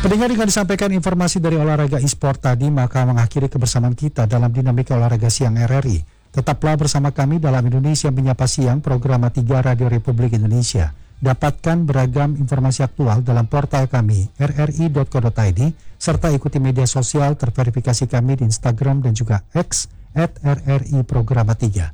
Pendengar, dengan disampaikan informasi dari olahraga e-sport tadi, maka mengakhiri kebersamaan kita dalam dinamika olahraga siang RRI. Tetaplah bersama kami dalam Indonesia Menyapa Siang, program 3 Radio Republik Indonesia. Dapatkan beragam informasi aktual dalam portal kami rri.co.id, serta ikuti media sosial terverifikasi kami di Instagram dan juga X @RRI Programa 3.